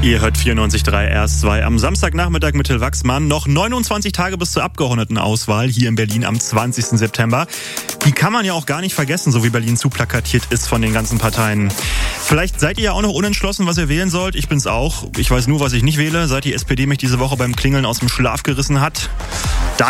Ihr hört 94.3 RS2 am Samstagnachmittag mit Till Wachsmann. Noch 29 Tage bis zur Abgeordnetenauswahl hier in Berlin am 20. September. Die kann man ja auch gar nicht vergessen, so wie Berlin zuplakatiert ist von den ganzen Parteien. Vielleicht seid ihr ja auch noch unentschlossen, was ihr wählen sollt. Ich bin's auch. Ich weiß nur, was ich nicht wähle, seit die SPD mich diese Woche beim Klingeln aus dem Schlaf gerissen hat. Dann